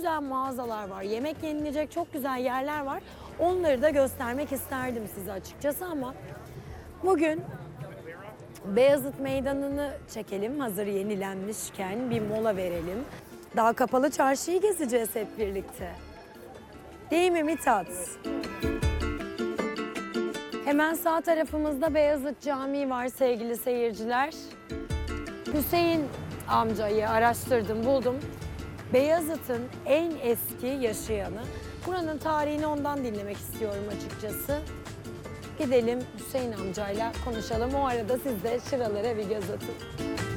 güzel mağazalar var. Yemek yenilecek çok güzel yerler var. Onları da göstermek isterdim size açıkçası ama bugün Beyazıt Meydanı'nı çekelim. Hazır yenilenmişken bir mola verelim. Daha kapalı çarşıyı gezeceğiz hep birlikte. Değil mi Mithat? Hemen sağ tarafımızda Beyazıt Camii var sevgili seyirciler. Hüseyin amcayı araştırdım, buldum. Beyazıt'ın en eski yaşayanı. Buranın tarihini ondan dinlemek istiyorum açıkçası. Gidelim Hüseyin amcayla konuşalım. O arada siz de şuralara bir göz atın.